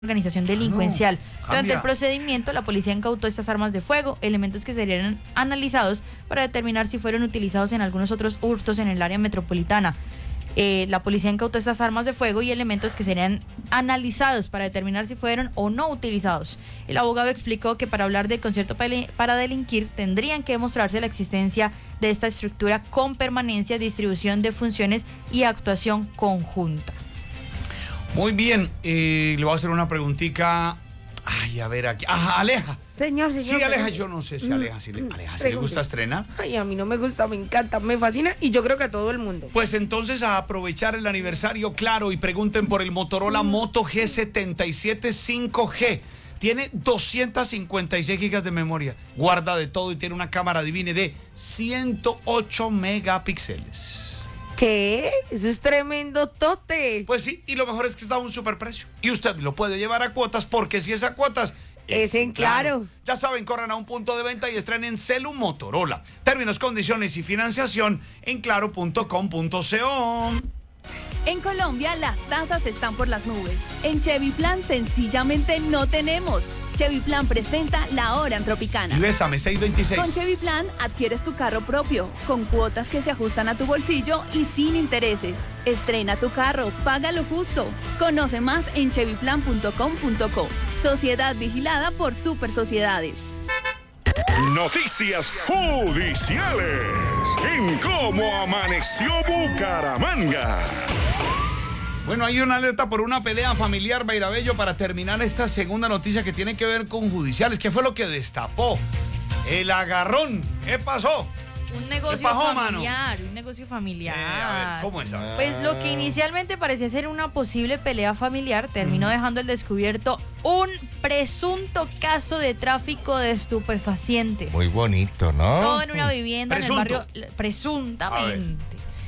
organización delincuencial. Durante el Cambia. procedimiento, la policía incautó estas armas de fuego, elementos que serían analizados para determinar si fueron utilizados en algunos otros hurtos en el área metropolitana. La policía incautó estas armas de fuego y elementos que serían analizados para determinar si fueron o no utilizados. El abogado explicó que para hablar de concierto para delinquir tendrían que demostrarse la existencia de esta estructura con permanencia, distribución de funciones y actuación conjunta. Muy bien, le voy a hacer una preguntica. Ay, a ver aquí. Ajá, Aleja. Señor. Sí, Aleja, yo no sé si Aleja, si le gusta estrenar. Ay, a mí no me gusta, me encanta, me fascina y yo creo que a todo el mundo. Pues entonces a aprovechar el aniversario, claro, y pregunten por el Motorola Moto G77 5G. Tiene 256 gigas de memoria, guarda de todo y tiene una cámara, adivine, de 108 megapíxeles. ¿Qué? Eso es tremendo tote. Pues sí, y lo mejor es que está a un superprecio. Y usted lo puede llevar a cuotas, porque si es a cuotas... Es en Claro. Ya saben, corran a un punto de venta y estrenen Celu Motorola. Términos, condiciones y financiación en claro.com.co. En Colombia las tasas están por las nubes. En Chevy Plan sencillamente no tenemos. Chevy Plan presenta la hora en Tropicana. Y bésame, 626. Con Chevy Plan adquieres tu carro propio, con cuotas que se ajustan a tu bolsillo y sin intereses. Estrena tu carro, págalo justo. Conoce más en chevyplan.com.co. Sociedad vigilada por Super Sociedades. Noticias judiciales en Cómo Amaneció Bucaramanga. Bueno, hay una alerta por una pelea familiar, Bairabello, para terminar esta segunda noticia que tiene que ver con judiciales. ¿Qué fue lo que destapó el agarrón? ¿Qué pasó? Un negocio familiar, un negocio familiar. A ver, ¿cómo es? Pues lo que inicialmente parecía ser una posible pelea familiar terminó dejando al descubierto un presunto caso de tráfico de estupefacientes. Muy bonito, ¿no? Todo en una vivienda Presunto. en el barrio, presuntamente,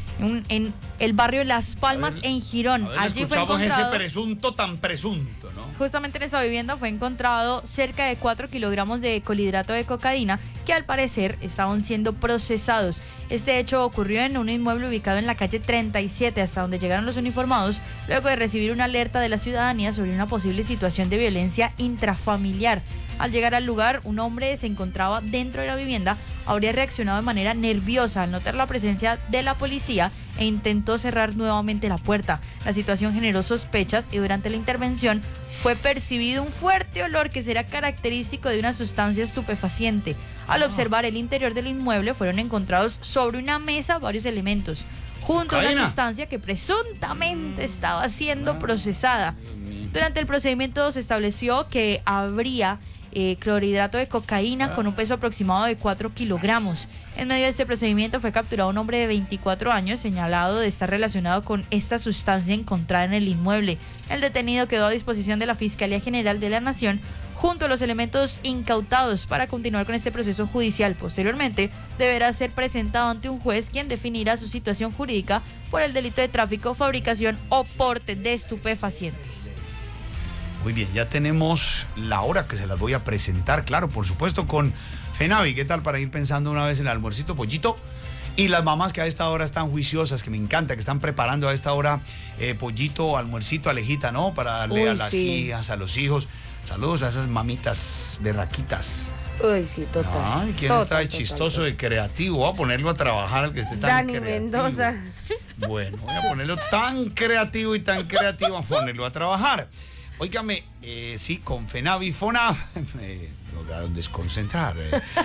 en el barrio Las Palmas, en Girón. Allí fue encontrado, ese presunto tan presunto, ¿no? justamente en esa vivienda fue encontrado cerca de 4 kilogramos de colhidrato de cocaína que al parecer estaban siendo procesados. Este hecho ocurrió en un inmueble ubicado en la calle 37, hasta donde llegaron los uniformados, luego de recibir una alerta de la ciudadanía sobre una posible situación de violencia intrafamiliar. Al llegar al lugar, un hombre se encontraba dentro de la vivienda, habría reaccionado de manera nerviosa al notar la presencia de la policía e intentó cerrar nuevamente la puerta. La situación generó sospechas y durante la intervención fue percibido un fuerte olor que será característico de una sustancia estupefaciente. Al observar el interior del inmueble fueron encontrados sobre una mesa varios elementos, junto a una sustancia que presuntamente estaba siendo procesada. Durante el procedimiento se estableció que habría clorhidrato de cocaína con un peso aproximado de 4 kilogramos. En medio de este procedimiento fue capturado un hombre de 24 años señalado de estar relacionado con esta sustancia encontrada en el inmueble. El detenido quedó a disposición de la Fiscalía General de la Nación junto a los elementos incautados para continuar con este proceso judicial. Posteriormente deberá ser presentado ante un juez quien definirá su situación jurídica por el delito de tráfico, fabricación o porte de estupefacientes. Muy bien, ya tenemos la hora que se las voy a presentar, claro, por supuesto, con Fenavi. ¿Qué tal para ir pensando una vez en el almuercito, pollito? Y las mamás que a esta hora están juiciosas, que me encanta, que están preparando a esta hora pollito, almuercito, Alejita, ¿no? Para darle a las hijas, a los hijos. Saludos a esas mamitas berraquitas. Uy, sí, total. Ay, ¿quién está de chistoso, de creativo? Voy a ponerlo a trabajar al que esté tan Dani creativo. Mendoza. Bueno, voy a ponerlo tan creativo, a ponerlo a trabajar. Óigame, sí, con Fenavi Fonab me lograron desconcentrar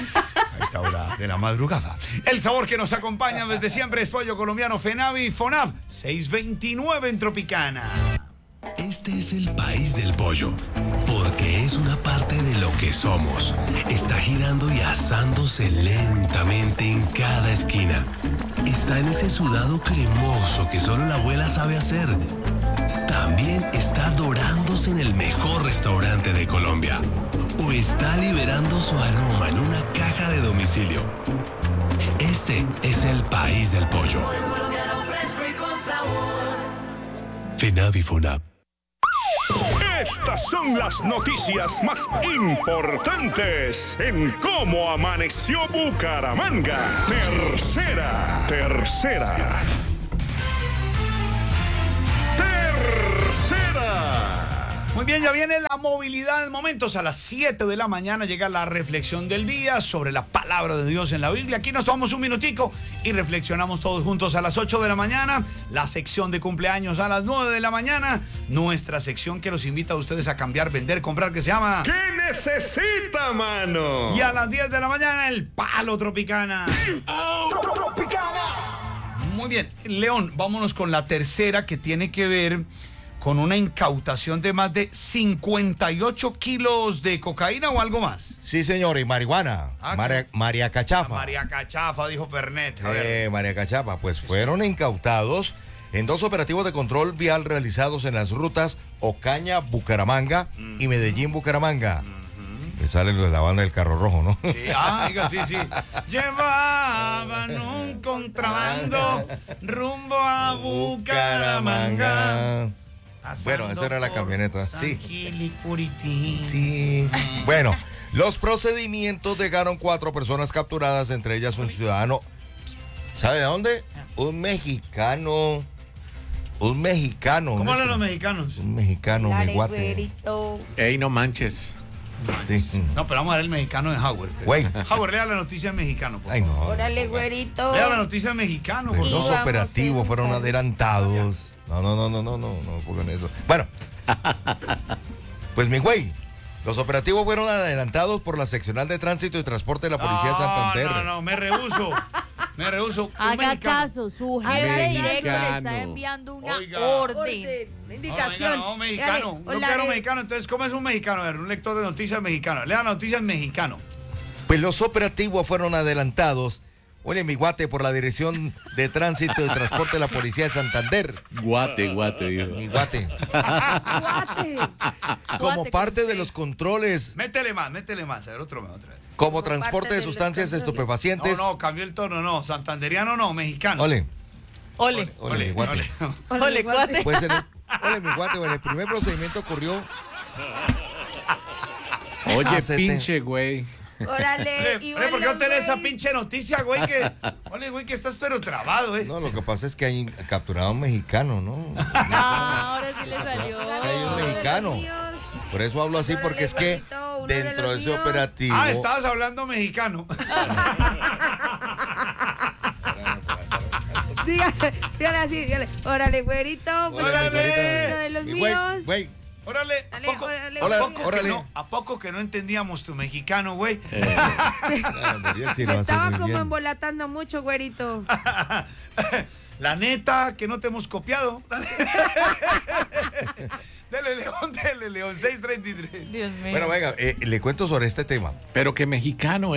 a esta hora de la madrugada. El sabor que nos acompaña desde siempre es pollo colombiano Fenavi Fonab, 629 en Tropicana. Este es el país del pollo, porque es una parte de lo que somos. Está girando y asándose lentamente en cada esquina. Está en ese sudado cremoso que solo la abuela sabe hacer. También está dorándose en el mejor restaurante de Colombia. O está liberando su aroma en una caja de domicilio. Este es el país del pollo. Fenavi Fonab. Estas son las noticias más importantes en Cómo Amaneció Bucaramanga. Tercera. Muy bien, ya viene la movilidad en momentos. A las 7 de la mañana llega la reflexión del día sobre la palabra de Dios en la Biblia. Aquí nos tomamos un minutico y reflexionamos todos juntos a las 8 de la mañana. La sección de cumpleaños a las 9 de la mañana. Nuestra sección que los invita a ustedes a cambiar, vender, comprar, que se llama ¿Qué necesita, mano? Y a las 10 de la mañana, el Palo Tropicana. Muy bien, León, vámonos con la tercera, que tiene que ver con una incautación de más de 58 kilos de cocaína o algo más. Sí, señor, y marihuana. María Cachafa. María Cachafa, dijo Fernet. A ver. María Cachafa, pues fueron incautados en 2 operativos de control vial realizados en las rutas Ocaña-Bucaramanga y Medellín-Bucaramanga. Me sale lo de la banda del carro rojo, ¿no? Sí, oiga, sí. Llevaban un contrabando rumbo a Bucaramanga. Bueno, esa era la camioneta, sí. Gil y Curitín. Sí. Bueno, los procedimientos dejaron 4 personas capturadas, entre ellas un ciudadano. ¿Sabe de dónde? Un mexicano. ¿Cómo hablan los mexicanos? Un mexicano, mi guate. Ey, no manches. Sí. No, pero vamos a ver el mexicano de Howard. Güey. Howard, lea la noticia en mexicano, por Ay, favor. no. Órale, güerito. Lea la noticia en mexicano, por Los favor. vamos operativos en fueron carro. adelantados. No pongan eso. Bueno, pues mi güey, los operativos fueron adelantados por la seccional de tránsito y transporte de la Policía de Santander. No, me rehuso. Un Haga mexicano. caso, su Haga jefe caso. directo le está Mexicano. enviando una Oiga. orden. Indicación. No, mexicano. Dale, No quiero mexicano. Entonces, ¿cómo es un mexicano? A ver, un lector de noticias mexicano. Lea noticias mexicano. Pues los operativos fueron adelantados. Oye, mi guate, por la Dirección de Tránsito y Transporte de la Policía de Santander. Guate, dijo. Mi guate. Guate. Como Guate parte con de C. los controles, Métele más. A ver, otra vez. como Como transporte parte de de los sustancias controles. estupefacientes. No, cambió el tono, no. Santanderiano no, mexicano. Ole, Ole, mi guate. ole, cuate. Pues ole, mi guate, bueno, el primer procedimiento ocurrió. Oye, Hacete. pinche güey. Órale, y ¿Por qué no te lees esa güey. pinche noticia, güey? Güey, que estás pero trabado, No, lo que pasa es que hay capturado a un mexicano, ¿no? Ah, ahora sí le salió. Hay un mexicano. Por eso hablo así, porque es que Uno de dentro los de ese míos. operativo. Estabas hablando mexicano. Dígale así, dígale. Órale, güerito. Pues Órale, también güerito. uno de los Y míos. güey, Órale, Dale, ¿a poco, órale, órale. ¿a poco que no entendíamos tu mexicano, güey? sí, Se estaba como embolatando mucho, güerito. La neta, que no te hemos copiado. Dele, León, 633. Dios mío. Bueno, venga, le cuento sobre este tema. Pero que mexicano,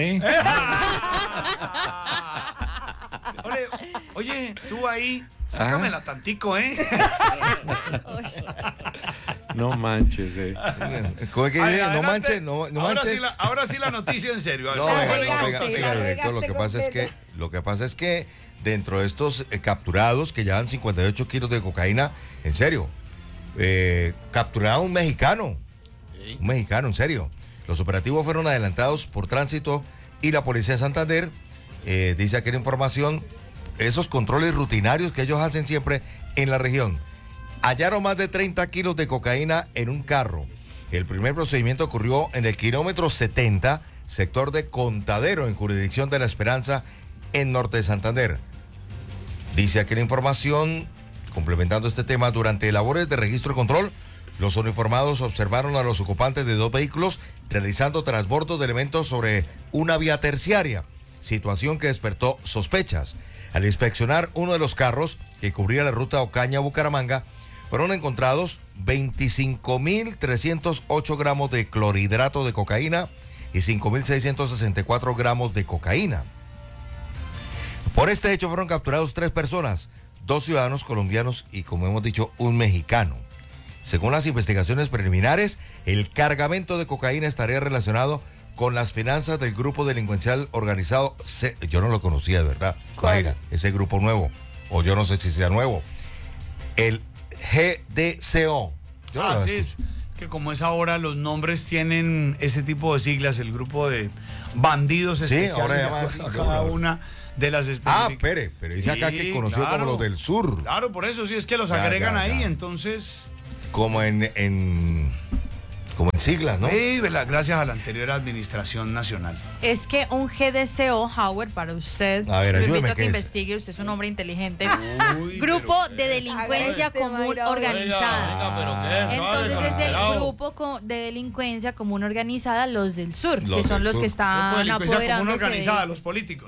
Oye, tú ahí, sácamela tantico, ¿eh? No manches, ¿Cómo es que Ay, dice? No adelante. manches, no Ahora manches. sí ahora sí la noticia en serio. A ver, No, ¿cómo venga, fue la no, incautación? venga, director, lo que pasa es que dentro de estos capturados que llevan 58 kilos de cocaína, en serio, capturaron a un mexicano. Un mexicano, en serio. Los operativos fueron adelantados por tránsito y la Policía de Santander. Dice aquí la información, esos controles rutinarios que ellos hacen siempre en la región. Hallaron más de 30 kilos de cocaína en un carro. El primer procedimiento ocurrió en el kilómetro 70, sector de Contadero, en jurisdicción de La Esperanza, en norte de Santander. Dice aquí la información, complementando este tema, durante labores de registro y control, los uniformados observaron a los ocupantes de 2 vehículos realizando transbordos de elementos sobre una vía terciaria, situación que despertó sospechas. Al inspeccionar uno de los carros que cubría la ruta Ocaña-Bucaramanga, fueron encontrados 25.308 gramos de clorhidrato de cocaína y 5.664 gramos de cocaína. Por este hecho fueron capturados 3 personas, 2 ciudadanos colombianos y, como hemos dicho, un mexicano. Según las investigaciones preliminares, el cargamento de cocaína estaría relacionado con las finanzas del grupo delincuencial organizado. Yo no lo conocía, de verdad. Mayra, ese grupo nuevo, o yo no sé si sea nuevo. El GDCO. Yo no lo Así escuché. es. Que como es ahora, los nombres tienen ese tipo de siglas, el grupo de bandidos Sí, especiales ahora de llama acuerdo así, a yo cada no lo- una de las Ah, específicas. pero dice acá que Sí, conoció claro. como los del sur. Claro, por eso sí es que los Ya, agregan ya, ahí, ya. entonces... Como en como en siglas, ¿no? Sí, gracias a la anterior administración nacional. Es que un GDCO, Howard, para usted, A ver, lo ayúdeme, invito a ¿qué que es? investigue, usted es un hombre inteligente. Uy, Grupo pero de delincuencia Hágale común este Mayra, organizada. Venga, pero ¿qué? Entonces Suave, es el bravo. grupo de delincuencia común organizada, los del sur, Los que son del los sur. que Grupo de están delincuencia común apoderándose organizada, de... los políticos.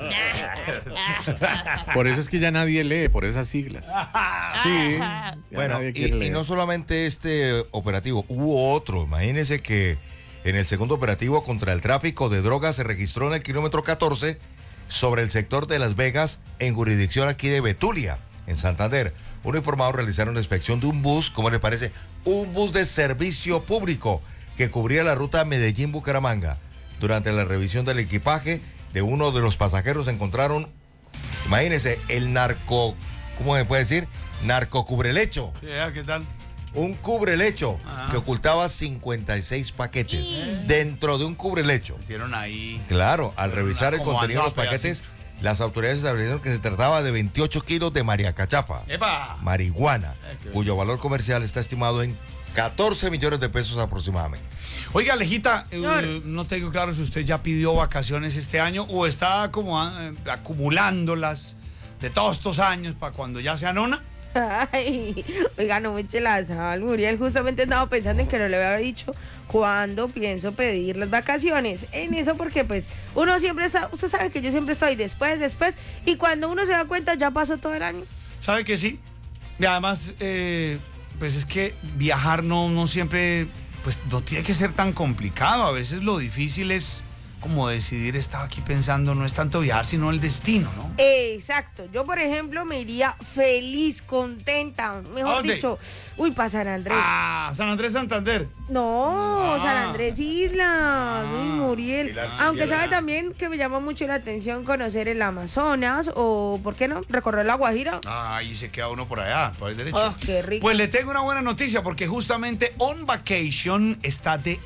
Por eso es que ya nadie lee, por esas siglas. Sí. ya Bueno, nadie quiere y leer. no solamente este operativo, hubo otro. Imagínense que en el segundo operativo contra el tráfico de drogas se registró en el kilómetro 14 sobre el sector de Las Vegas, en jurisdicción aquí de Betulia, en Santander. Uniformados realizaron la inspección de un bus, ¿cómo le parece? Un bus de servicio público que cubría la ruta Medellín-Bucaramanga. Durante la revisión del equipaje de uno de los pasajeros encontraron, imagínense, el narco, ¿cómo se puede decir? Narcocubrelecho. Sí, ¿qué tal? Un cubrelecho Ajá. que ocultaba 56 paquetes dentro de un cubrelecho. Metieron ahí. Claro, al Pero revisar el como contenido de los andaba paquetes, las autoridades establecieron que se trataba de 28 kilos de mariacachafa, ¡Epa! marihuana, qué cuyo valor comercial está estimado en 14 millones de pesos aproximadamente. Oiga, Alejita, Señor. no tengo claro si usted ya pidió vacaciones este año o está como acumulándolas de todos estos años para cuando ya sea nona. Ay, oiga, no me eche la sal, Muriel. Justamente estaba pensando en que no le había dicho cuándo pienso pedir las vacaciones. En eso porque pues uno siempre está, usted sabe que yo siempre estoy después, y cuando uno se da cuenta ya pasó todo el año. ¿Sabe que sí? Y además, pues es que viajar no siempre, pues no tiene que ser tan complicado. A veces lo difícil es como decidir, estaba aquí pensando, no es tanto viajar, sino el destino, ¿no? Exacto. Yo, por ejemplo, me iría feliz, contenta, ¿A mejor dónde? dicho, para San Andrés. Ah, San Andrés Santander. No, Ah. San Andrés Islas, uy, Muriel. Y la Aunque archipiélago. sabe también que me llama mucho la atención conocer el Amazonas o, ¿por qué no? Recorrer la Guajira. Ahí se queda uno por allá, por el derecho. Oh, qué rico. Pues le tengo una buena noticia porque justamente On Vacation está de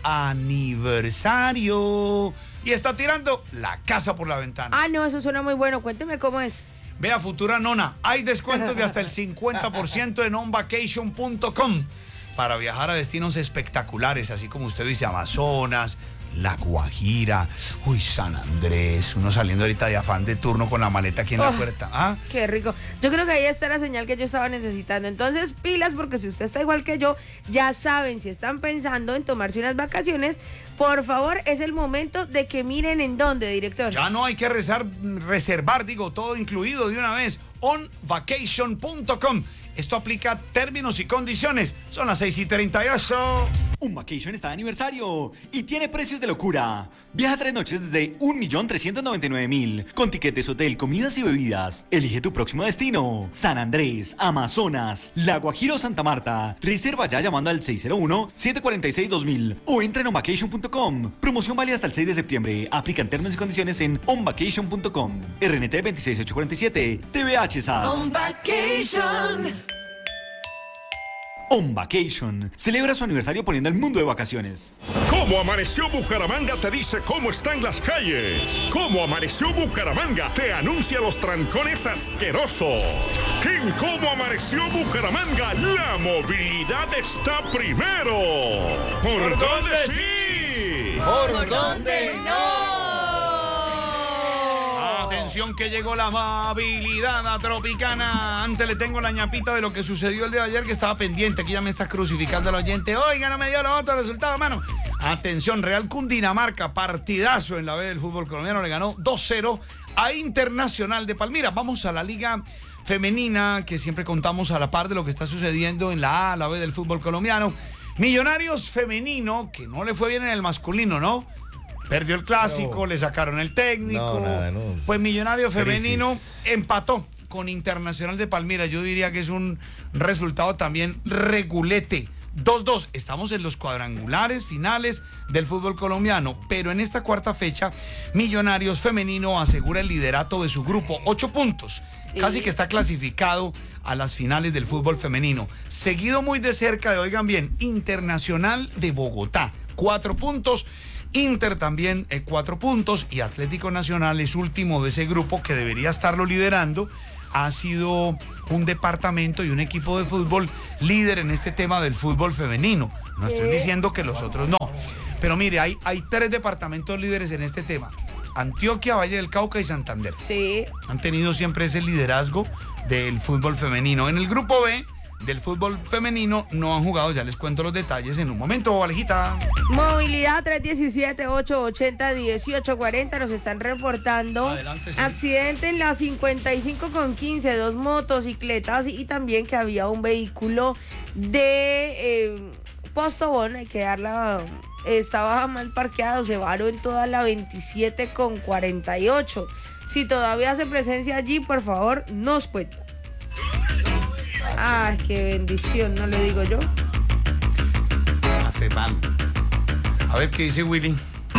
aniversario y está tirando la casa por la ventana. Ah, no, eso suena muy bueno. Cuénteme cómo es. Vea, futura nona, hay descuentos de hasta el 50% en onvacation.com para viajar a destinos espectaculares, así como usted dice, Amazonas, La Guajira, San Andrés, uno saliendo ahorita de afán de turno con la maleta aquí en la Oh. puerta. ¿Ah? Qué rico. Yo creo que ahí está la señal que yo estaba necesitando. Entonces, pilas, porque si usted está igual que yo, ya saben, si están pensando en tomarse unas vacaciones, por favor, es el momento de que miren en dónde, director. Ya no hay que reservar, digo, todo incluido de una vez. Onvacation.com. Esto aplica términos y condiciones. Son las 6:38. Un Vacation está de aniversario y tiene precios de locura. Viaja 3 noches desde 1.399.000 con tiquetes hotel, comidas y bebidas. Elige tu próximo destino. San Andrés, Amazonas, La Guajira o Santa Marta. Reserva ya llamando al 601-746-2000 o entra en onvacation.com. Promoción válida hasta el 6 de septiembre. Aplican términos y condiciones en onvacation.com. RNT 26847. TVH SAS. On Vacation celebra su aniversario poniendo el mundo de vacaciones. ¿Cómo amaneció Bucaramanga? Te dice cómo están las calles. ¿Cómo amaneció Bucaramanga? Te anuncia los trancones asquerosos. En ¿Cómo amaneció Bucaramanga? La movilidad está primero. ¿Por dónde sí? ¿Por dónde no? Atención que llegó la amabilidad tropicana. Antes le tengo la ñapita de lo que sucedió el día de ayer que estaba pendiente. Aquí ya me está crucificando el oyente. Oiga, no me dio los otros resultados, mano. Atención, Real Cundinamarca, partidazo en la B del fútbol colombiano. Le ganó 2-0 a Internacional de Palmira. Vamos a la liga femenina, que siempre contamos a la par de lo que está sucediendo en la A, la B del fútbol colombiano. Millonarios femenino, que no le fue bien en el masculino, ¿no? Perdió el clásico, No. le sacaron el técnico. No, nada, no. Pues Millonario Femenino Crisis. empató con Internacional de Palmira. Yo diría que es un resultado también regulete. 2-2. Estamos en los cuadrangulares finales del fútbol colombiano, pero en esta cuarta fecha, Millonarios Femenino asegura el liderato de su grupo, 8 puntos. Sí. Casi que está clasificado a las finales del fútbol femenino. Seguido muy de cerca de, oigan bien, Internacional de Bogotá, 4 puntos. Inter también 4 puntos y Atlético Nacional es último de ese grupo que debería estarlo liderando. Ha sido un departamento y un equipo de fútbol líder en este tema del fútbol femenino. No estoy diciendo que los otros no. Pero mire, hay 3 departamentos líderes en este tema. Antioquia, Valle del Cauca y Santander. Sí. Han tenido siempre ese liderazgo del fútbol femenino. En el grupo B del fútbol femenino no han jugado, ya les cuento los detalles en un momento, Alejita. Movilidad 317-880-1840 nos están reportando Adelante, sí. accidente en la 55 con 15, 2 motocicletas y también que había un vehículo de Postobón, hay que darla, estaba mal parqueado, se varó en toda la 27 con 48. Si todavía hace presencia allí, por favor, nos cuenta. Ay, qué bendición, ¿no le digo yo? Hace mal. A ver qué dice Willy.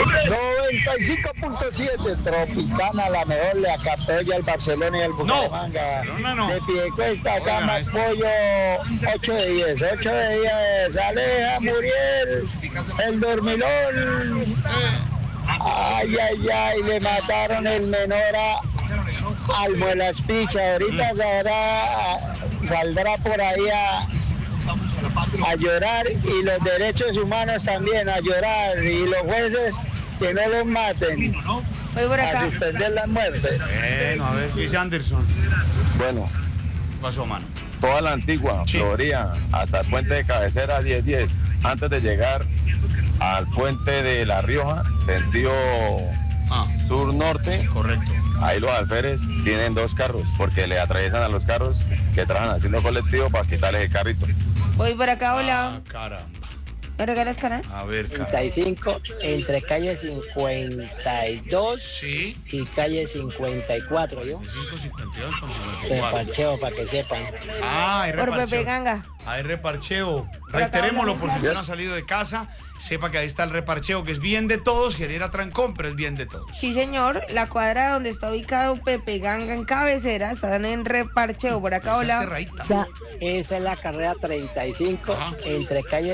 95.7 Tropicana, la mejor, le acapó ya el Barcelona y el Bucaramanga. Barcelona no. De Piedecuesta, acá Oigan, más pollo, 8 de 10, 8 de 10, Aleja, Muriel, el dormilón. Ay, ay, ay, le mataron el menor al Muelas Picha. Ahorita saldrá por ahí a llorar, y los derechos humanos también a llorar, y los jueces que no los maten, Voy por acá. a suspender las muertes. Bueno, a ver, dice Anderson. Bueno, ¿Qué pasó, mano? toda la antigua Sí. Florida hasta el puente de cabecera 1010, antes de llegar al puente de La Rioja, sentido sur-norte, Correcto. ahí los alférez tienen 2 carros, porque le atraviesan a los carros que trabajan haciendo colectivo para quitarles el carrito. Voy por acá, hola. Ah, caramba. ¿Me regalas canal? A ver, caramba. 35 entre calle 52 Sí. y calle 54, ¿yo? 552 con Se 54. parcheo para que sepan. Ah, hay Por Pepe reparcheo. Ganga. Hay reparcheo. Por acá Reiterémoslo hablamos. por si usted no ha salido de casa. Sepa que ahí está el reparcheo, que es bien de todos, genera trancón, pero es bien de todos. Sí, señor. La cuadra donde está ubicado Pepe Ganga en cabecera, están en reparcheo. Por acá, Esa hola. cerradita. Esa es la carrera 35 Ajá. entre calle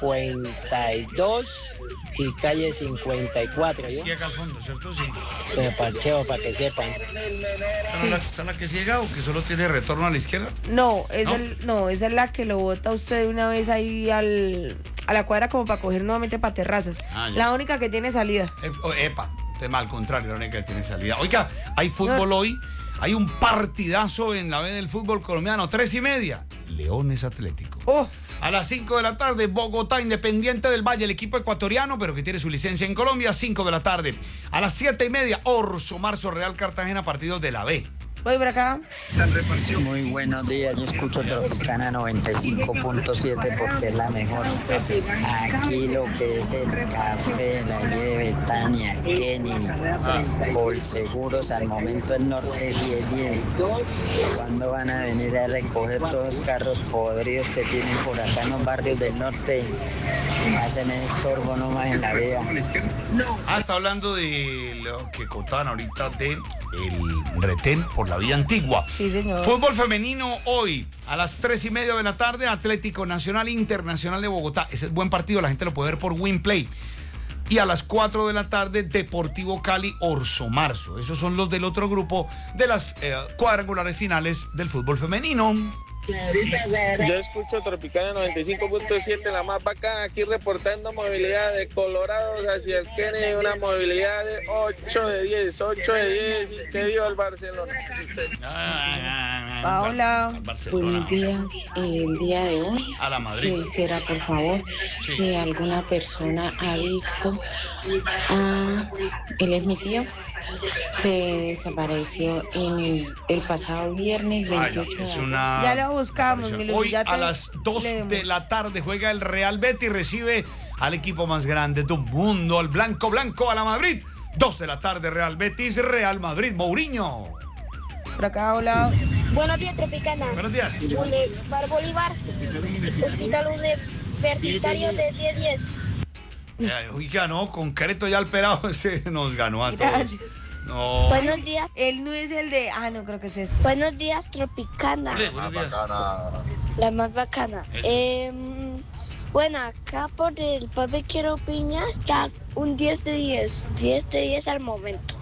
52 y calle 54, ¿yo? Sí, acá al fondo, ¿cierto? Sí. Se parcheo para que sepan. ¿Está la que ciega o que solo tiene retorno a la izquierda? No, ¿No? esa es la que lo bota usted de una vez ahí a la cuadra como para coger nuevamente para terrazas. Ah, ya. La única que tiene salida. Epa, tema al contrario, la única que tiene salida. Oiga, hay fútbol hoy. Hay un partidazo en la B del fútbol colombiano, 3:30. Leones Atlético. Oh, A las 5 de la tarde, Bogotá, Independiente del Valle, el equipo ecuatoriano, pero que tiene su licencia en Colombia, 5 de la tarde. A las 7:30, Orso Marzo, Real Cartagena, partidos de la B. voy por acá. Muy buenos días, yo escucho Tropicana 95.7 porque es la mejor. Aquí lo que es el café, la calle de Betania, Kenny, Colseguros, al momento el norte 1010. ¿Cuándo van a venir a recoger todos los carros podridos que tienen por acá en los barrios del norte? Hacen estorbo nomás en la vida. Está hablando de lo que contaban ahorita de el retén por la vía antigua. Sí, señor. Fútbol femenino hoy a las 3:30 de la tarde, Atlético Nacional Internacional de Bogotá. Ese es buen partido, la gente lo puede ver por Winplay. Y a las 4 de la tarde, Deportivo Cali Orso Marzo. Esos son los del otro grupo de las cuadrangulares finales del fútbol femenino. Yo escucho Tropicana 95.7, la más bacana, aquí reportando movilidad de Colorado hacia el Kennedy, una movilidad de 8 de 10, 8 de 10, y que dio el Barcelona. Paola. Buenos días, el día de hoy A la Madrid. quisiera por favor si alguna persona ha visto a él es mi tío, se desapareció en el pasado viernes 28 de Es agosto. una... Ya lo buscamos, mi Luz, Hoy ya a las 2 leemos. de la tarde juega el Real Betis, recibe al equipo más grande del mundo, al Blanco Blanco, a la Madrid. 2 de la tarde, Real Betis, Real Madrid, Mourinho. Por acá, hola. Buenos días, Tropicana. Buenos días. Boulevard Bolívar, Hospital Universitario de 1010. Oiga, no, concreto ya el pelado se nos ganó a todos. Gracias. No. Buenos días. Él no es el de... Ah, no, creo que es este. Buenos días, Tropicana. Ole, buenos días. La más bacana. Eso. Bueno, acá por el Pape Quiero Piña está un 10 de 10. 10 de 10 al momento.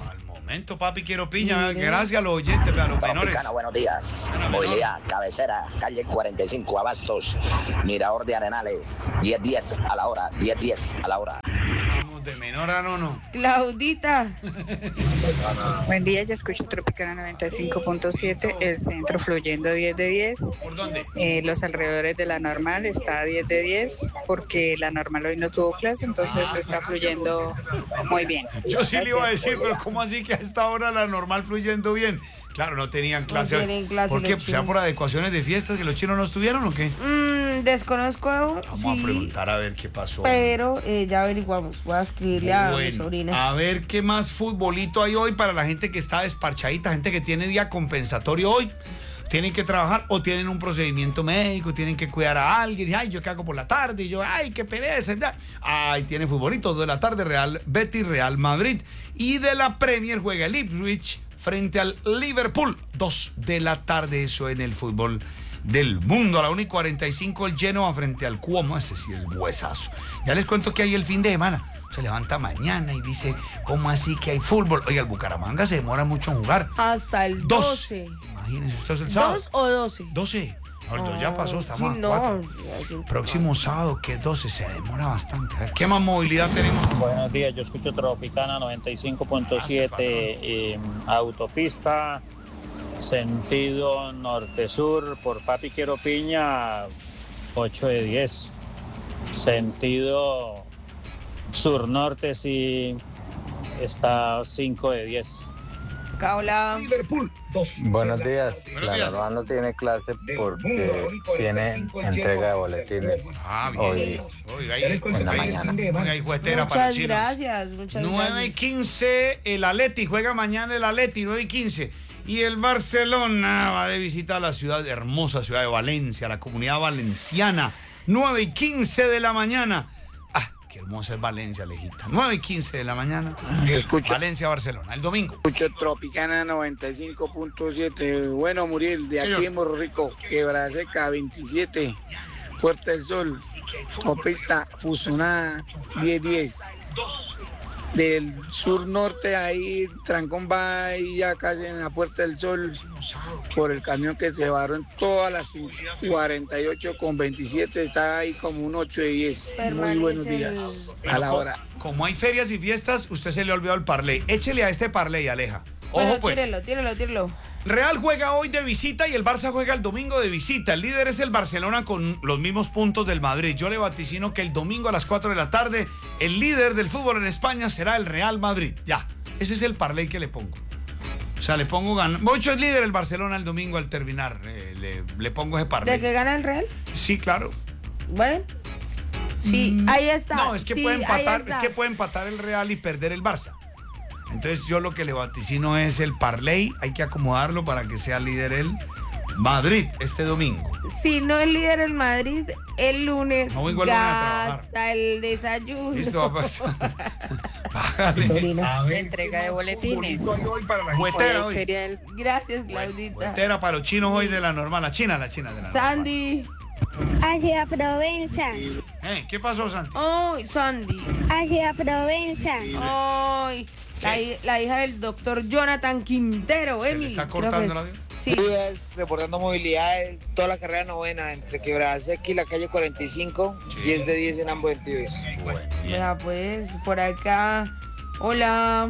Momento, papi, quiero piña. Gracias a los oyentes, a los menores. Tropicana, buenos días. Movilidad, cabecera, calle 45, Abastos, Mirador de Arenales, 10:10 a la hora, 10:10 a la hora. Vamos de menor a nono. Claudita. Buen día, yo escucho Tropicana 95.7, el centro fluyendo 10 de 10. ¿Por dónde? Los alrededores de la normal está 10 de 10 porque la normal hoy no tuvo clase, entonces está fluyendo muy bien. Yo sí le iba a decir, pero ¿cómo así que a esta hora la normal fluyendo bien? Claro, no tenían clase. No tienen clase ¿Por qué? los ¿Sea chinos. por adecuaciones de fiestas que los chinos no estuvieron o qué? Desconozco. Vamos a preguntar a ver qué pasó. Pero ya averiguamos. Voy a escribirle a mi Bueno, sobrina. a ver qué más futbolito hay hoy para la gente que está desparchadita, gente que tiene día compensatorio hoy. Tienen que trabajar o tienen un procedimiento médico, tienen que cuidar a alguien. Y, ay, yo qué hago por la tarde. Y yo, ay, qué pereza. Ay, tiene futbolito. 2 de la tarde, Real Betis, Real Madrid. Y de la Premier juega el Ipswich frente al Liverpool. 2 de la tarde, eso en el fútbol del mundo. A la 1:45 el Genoa frente al Como. Ese sí es huesazo. Ya les cuento que hay el fin de semana. Se levanta mañana y dice, ¿cómo así que hay fútbol? Oiga, el Bucaramanga se demora mucho en jugar. Hasta el 12. Imagínense, esto es el sábado. ¿2 o 12? 12. No, el 2 ya pasó, estamos Sí, a no. 4. Próximo sábado, que es 12, se demora bastante. A ver, ¿qué más movilidad tenemos? Buenos días, yo escucho Tropicana 95.7, autopista, sentido norte-sur, por Papi Quiero Piña, 8 de 10. Sentido sur-norte, sí, está 5 de 10. Hola. Liverpool, 2. Buenos días. La normal no tiene clase porque tiene entrega de boletines hoy en la mañana. Muchas gracias. 9:15 el Atleti, juega mañana el Atleti, 9:15. Y el Barcelona va de visita a la hermosa ciudad de Valencia, la comunidad valenciana. 9:15 de la mañana. Qué hermosa es Valencia, lejita. 9:15 de la mañana. Yo escucho. Valencia-Barcelona, el domingo. Escucho Tropicana 95.7. Bueno, Muriel, de aquí en Morro Rico, Quebrada Seca 27, Puerta del Sol, autopista fusionada 10:10. Del sur-norte, ahí Trancón va ahí ya casi en la Puerta del Sol, por el camión que se varó en todas las 48 con 27, está ahí como un 8 de 10. Muy buenos días. A la hora. Como hay ferias y fiestas, usted se le ha olvidado el parlay. Échele a este parlay, Aleja. Ojo, Bueno, pues. tírelo. Real juega hoy de visita y el Barça juega el domingo de visita. El líder es el Barcelona con los mismos puntos del Madrid. Yo le vaticino que el domingo a las 4 de la tarde el líder del fútbol en España será el Real Madrid. Ya, ese es el parlay que le pongo. O sea, le pongo Bocho es líder el Barcelona el domingo al terminar. Le pongo ese parlay. ¿De que gana el Real? Sí, claro. Bueno. Sí, ahí está. No, es que Sí, puede empatar, ahí está. puede empatar el Real y perder el Barça. Entonces yo lo que le vaticino es el parlay, hay que acomodarlo para que sea líder el Madrid este domingo. Si no es líder el Madrid, el lunes No, igual no van a trabajar. gasta el desayuno. Listo, va a pasar. Entrega de boletines. Huetera hoy. Gracias, Claudita. Entera para los chinos hoy de la normal, la china de la normal. Sandy. Hacia Provenza. ¿Qué pasó, Sandy? Ay, Sandy. Hacia Provenza. Ay, la hija del doctor Jonathan Quintero, Emily. está cortando la vida? Sí. Reportando movilidad de toda la carrera novena entre Quebrada Seca y la calle 45, 10 de 10 en ambos sentidos. Ya pues, por acá. Hola.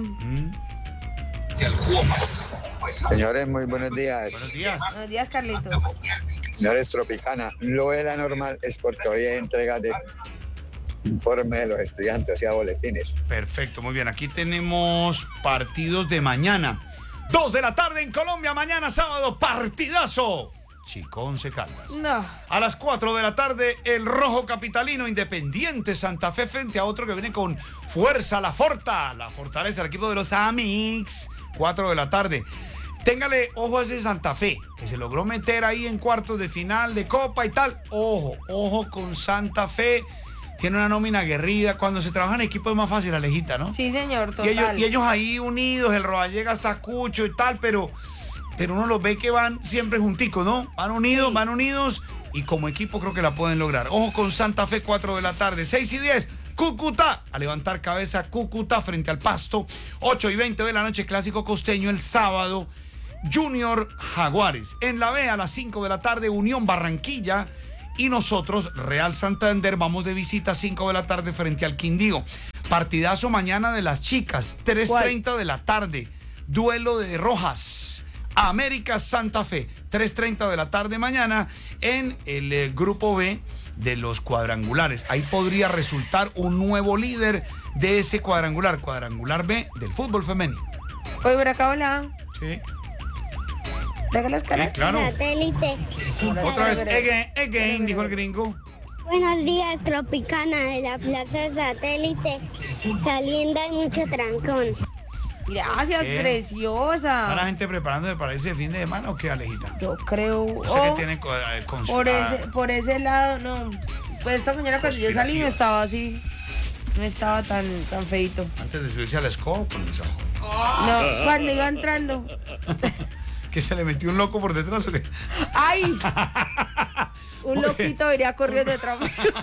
Señores, muy buenos días. Buenos días. Buenos días, Carlitos. Señores, Tropicana, lo de la normal es porque hoy hay entrega de informe de los estudiantes, o sea, boletines. Perfecto, muy bien. Aquí tenemos partidos de mañana. 2 de la tarde en Colombia, mañana sábado, partidazo. Chicón se Caldas. No. A las 4 de la tarde, el Rojo Capitalino Independiente Santa Fe frente a otro que viene con fuerza, la Fortaleza, el equipo de los Amix. 4 de la tarde. Téngale ojo a ese Santa Fe, que se logró meter ahí en cuartos de final de Copa y tal. Ojo con Santa Fe. Tiene una nómina aguerrida. Cuando se trabaja en equipo es más fácil, Alejita, ¿no? Sí, señor, total. Y ellos ahí unidos, el Rodallega hasta Cucho y tal, pero uno los ve que van siempre junticos, ¿no? Van unidos y como equipo creo que la pueden lograr. Ojo con Santa Fe, 4 de la tarde, 6 y 10. Cúcuta, a levantar cabeza Cúcuta frente al Pasto. 8:20 de la noche, clásico costeño el sábado. Junior Jaguares. En la B a las 5 de la tarde, Unión Barranquilla. Y nosotros, Real Santander, vamos de visita 5 de la tarde frente al Quindío. Partidazo mañana de las chicas, 3:30 de la tarde. Duelo de Rojas. América Santa Fe, 3:30 de la tarde mañana en el grupo B de los cuadrangulares. Ahí podría resultar un nuevo líder de ese cuadrangular B del fútbol femenino. Oye, por acá, hola. Sí. Deja las caras. Sí, claro. Satélite. Otra vez, again, dijo el gringo. Buenos días, Tropicana de la Plaza Satélite. Saliendo hay mucho trancón. Gracias, ¿Qué? preciosa. ¿Está la gente preparándose para ese fin de semana o qué, Alejita? Yo creo. ¿Usted qué tiene Por ese lado, no. Pues esta mañana cuando yo salí no estaba así. No estaba tan feito. Antes de subirse a la escoba, No, cuando iba entrando. ¿Que se le metió un loco por detrás o qué? ¡Ay! Un loquito iría corriendo detrás.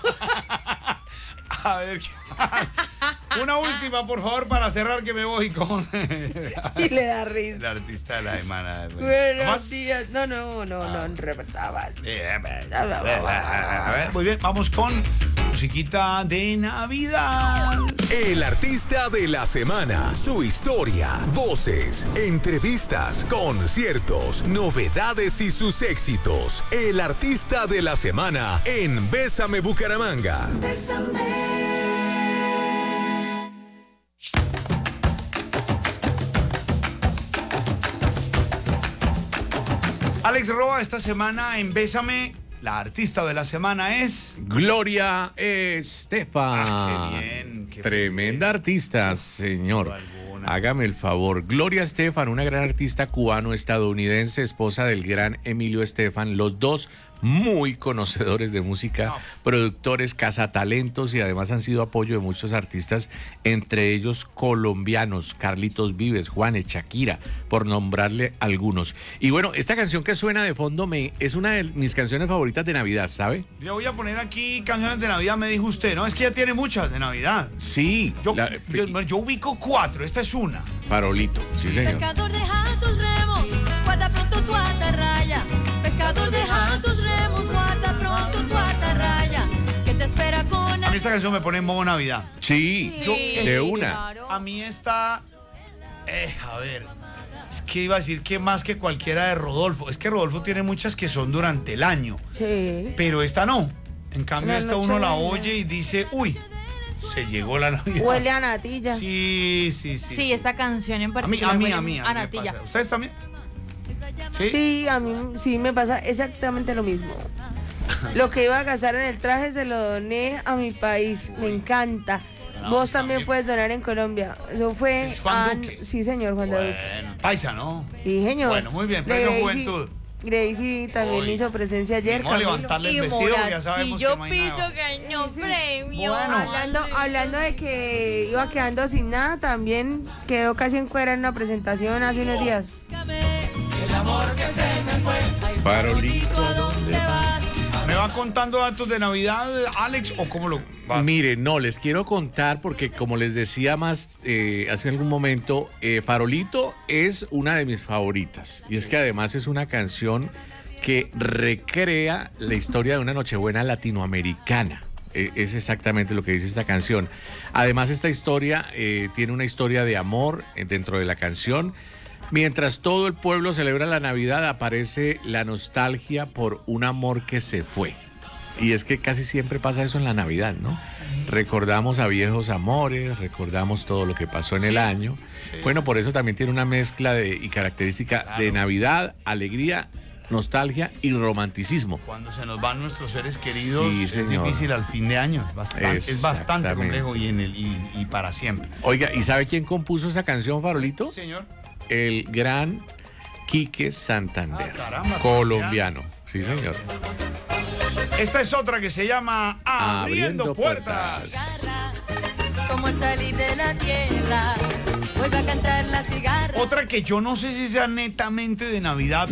A ver, una última, por favor, para cerrar, que me voy con... Y le da risa. El artista de la semana. Buenos días. No, repetaba. A ver, muy bien, vamos con musiquita de Navidad. El artista de la semana, su historia, voces, entrevistas, conciertos, novedades y sus éxitos. El artista de la semana en Bésame Bucaramanga. Alex Roa, esta semana en Bésame, la artista de la semana es... Gloria Estefan. Qué bien. Qué Tremenda artista, señor. Hágame el favor. Gloria Estefan, una gran artista cubano-estadounidense, esposa del gran Emilio Estefan, los dos muy conocedores de música, productores, cazatalentos y además han sido apoyo de muchos artistas, entre ellos colombianos, Carlitos Vives, Juanes, Shakira, por nombrarle algunos. Y bueno, esta canción que suena de fondo es una de mis canciones favoritas de Navidad, ¿sabe? Yo voy a poner aquí canciones de Navidad, me dijo usted, ¿no? Es que ya tiene muchas de Navidad. Sí. Yo ubico 4, esta es una. Farolito, sí señor. Pescador, deja tus remos, guarda pronto tu atarraya. Pescador, deja tus remos, guarda pronto tu atarraya, que te espera con... A mí esta canción me pone en modo Navidad. Sí, de una. Claro. A mí esta... a ver, es que iba a decir que más que cualquiera de Rodolfo. Es que Rodolfo tiene muchas que son durante el año. Sí. Pero esta no. En cambio, La esta noche uno la buena. oye y dice, uy, se llegó la Navidad. Huele a natilla. Sí. Sí, esta canción en A particular. mí huele me a natilla. pasa. ¿Ustedes también? Sí, a mí sí me pasa exactamente lo mismo. Lo que iba a gastar en el traje se lo doné a mi país. Me encanta. Vos también puedes donar en Colombia. Eso fue... ¿Es Juan Duque? Sí, señor, Juan Duque. Bueno, paisa, ¿no? Sí, señor. Bueno, muy bien, premio Juventud. Gracie también Hoy hizo presencia ayer. vamos a levantarle el vestido porque ya sabemos que no hay nada. Ganó premio. Hablando de que iba quedando sin nada, también quedó casi en cuera en una presentación hace unos días. El amor que se me fue. Farolito, ¿dónde vas? ¿Me va contando datos de Navidad, Alex, o cómo lo va? Mire, no, les quiero contar porque como les decía más hace algún momento, Farolito es una de mis favoritas. Y es que además es una canción que recrea la historia de una Nochebuena latinoamericana. Es exactamente lo que dice esta canción. Además, esta historia tiene una historia de amor dentro de la canción. Mientras todo el pueblo celebra la Navidad, aparece la nostalgia por un amor que se fue. Y es que casi siempre pasa eso en la Navidad, ¿no? Recordamos a viejos amores, recordamos todo lo que pasó en el año. Bueno, por eso también tiene una mezcla y característica de Navidad, alegría, nostalgia y romanticismo. Cuando se nos van nuestros seres queridos, Sí, es señor. difícil al fin de año. Es bastante complejo y para siempre. Oiga, ¿y sabe quién compuso esa canción, Farolito? Señor. El gran Quique Santander, caramba, colombiano. Sí, señor. Esta es otra que se llama Abriendo Puertas. Como el salir de la tierra, vuelve a cantar la cigarra. Otra que yo no sé si sea netamente de Navidad,